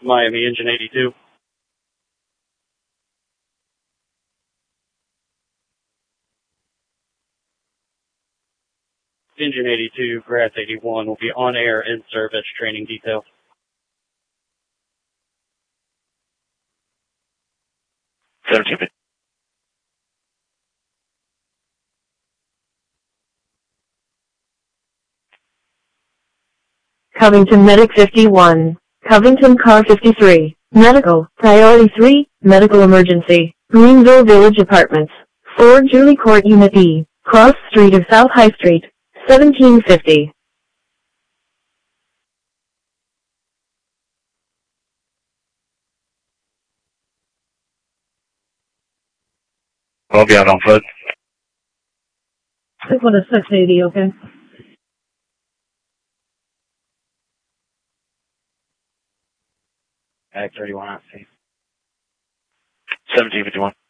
Miami, Engine 82. Engine 82, Grass 81 will be on air in service training detail. Covington Medic 51. Covington Car 53. Medical. Priority 3. Medical emergency. Greenville Village Apartments. 4 Julie Court Unit E. Cross Street of South High Street. 1750. I'll be out on foot. 680, okay? Act 31 out. 1751.